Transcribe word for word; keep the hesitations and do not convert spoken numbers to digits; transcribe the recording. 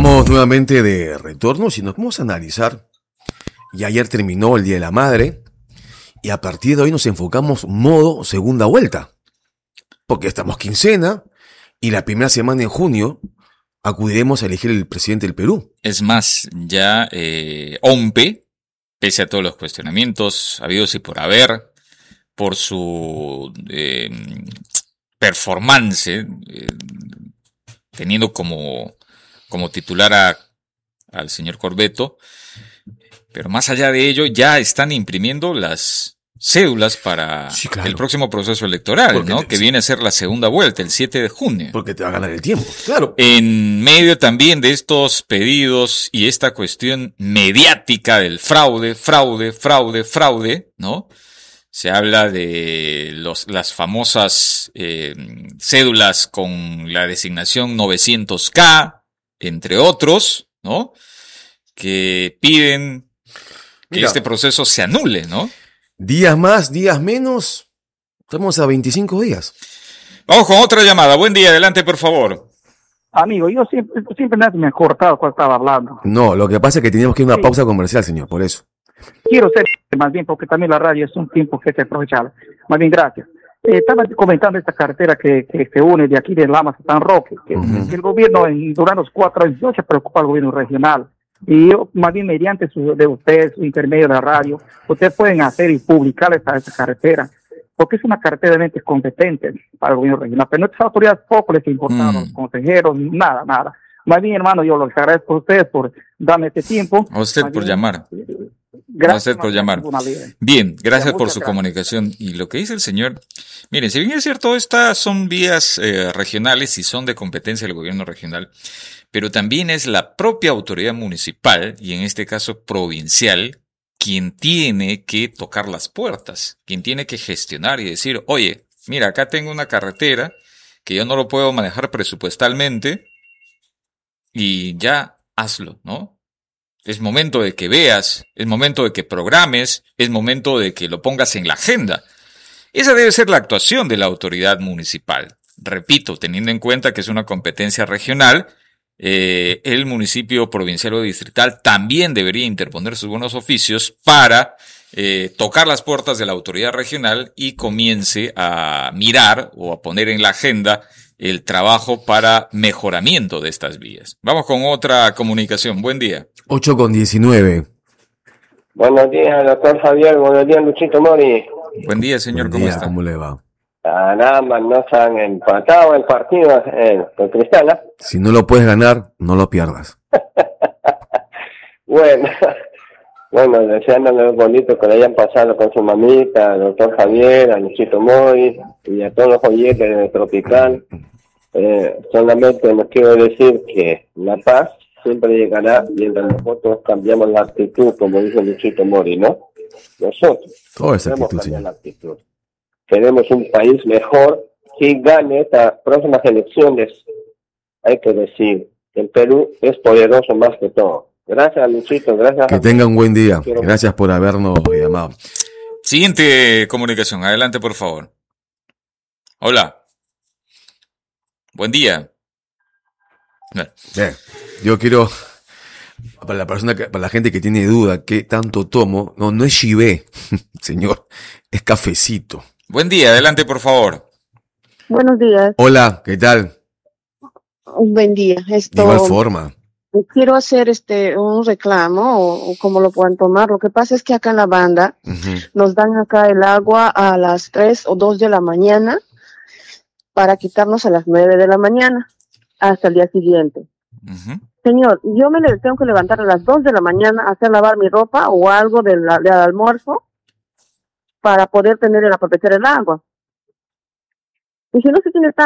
Estamos nuevamente de retorno y nos vamos a analizar. Y ayer terminó el Día de la Madre y a partir de hoy nos enfocamos modo segunda vuelta. Porque estamos quincena y la primera semana en junio acudiremos a elegir el presidente del Perú. Es más, ya eh, OMPE, pese a todos los cuestionamientos habidos y por haber, por su eh, performance, eh, teniendo como, como titular a, al señor Corbeto, pero más allá de ello, ya están imprimiendo las cédulas para sí, claro. el próximo proceso electoral, porque ¿no? Te, que viene a ser la segunda vuelta, el siete de junio. Porque te va a ganar el tiempo, claro. En medio también de estos pedidos y esta cuestión mediática del fraude, fraude, fraude, fraude, ¿no? Se habla de los, las famosas eh, cédulas con la designación novecientos K, entre otros, ¿no? Que piden que Mira, este proceso se anule, ¿no? Días más, días menos, estamos a veinticinco días. Vamos con otra llamada. Buen día, adelante, por favor. Amigo, yo siempre, siempre me he cortado cuando estaba hablando. No, lo que pasa es que teníamos que ir a una sí. pausa comercial, señor, por eso. Quiero ser más bien, porque también la radio es un tiempo que se aprovechaba. Más bien, gracias. Eh, estaba comentando esta carretera que, que se une de aquí de Lamas a San Roque, que, uh-huh. que el gobierno en, durante los cuatro años no se preocupa al gobierno regional. Y yo, más bien mediante su, de ustedes, su intermedio de la radio, ustedes pueden hacer y publicar esta, esta carretera, porque es una carretera realmente competente para el gobierno regional, pero nuestras autoridades poco les importaron, mm. los consejeros, nada, nada. Más bien, hermano, yo los agradezco a ustedes por darme este tiempo. A usted más por bien, llamar. Gracias a usted por llamar. Bien, gracias por su gracias. comunicación. Y lo que dice el señor, miren, si bien es cierto, estas son vías eh, regionales y son de competencia del gobierno regional, pero también es la propia autoridad municipal, y en este caso provincial, quien tiene que tocar las puertas, quien tiene que gestionar y decir, oye, mira, acá tengo una carretera que yo no lo puedo manejar presupuestalmente y ya hazlo, ¿no? Es momento de que veas, es momento de que programes, es momento de que lo pongas en la agenda. Esa debe ser la actuación de la autoridad municipal. Repito, teniendo en cuenta que es una competencia regional, Eh, el municipio provincial o distrital también debería interponer sus buenos oficios para eh, tocar las puertas de la autoridad regional y comience a mirar o a poner en la agenda el trabajo para mejoramiento de estas vías. Vamos con otra comunicación. Buen día. ocho con diecinueve. Buenos días, doctor Javier. Buenos días, Luchito Mori. Buen día, señor. Buen ¿Cómo día, está? ¿Cómo le va? Ah, nada más, no se han empatado el partido eh, con Cristal, ¿eh? Si no lo puedes ganar, no lo pierdas. bueno, bueno, deseándole los bonitos que le hayan pasado con su mamita, al doctor Javier, a Luchito Mori y a todos los oyentes de Tropical. Eh, solamente les quiero decir que la paz siempre llegará mientras nosotros cambiamos la actitud, como dice Luchito Mori, ¿no? Nosotros Toda esa debemos actitud, cambiar señor. la actitud. Queremos un país mejor. Si gane estas próximas elecciones, hay que decir que el Perú es poderoso más que todo. Gracias, Luchito. Gracias. Que tenga un buen día. Gracias por habernos llamado. Siguiente comunicación. Adelante, por favor. Hola. Buen día. Bien. Yo quiero, para la persona que, para la gente que tiene duda, ¿qué tanto tomo? No, no es Chibé, señor, es cafecito. Buen día, adelante, por favor. Buenos días. Hola, ¿qué tal? Un buen día. Esto, de igual forma. Quiero hacer este un reclamo o, o como lo puedan tomar. Lo que pasa es que acá en la banda uh-huh. nos dan acá el agua a las tres o dos de la mañana para quitarnos a las nueve de la mañana hasta el día siguiente. Uh-huh. Señor, yo me le tengo que levantar a las dos de la mañana a hacer lavar mi ropa o algo del, del almuerzo para poder tener el aprovechar el agua. Y si no se tiene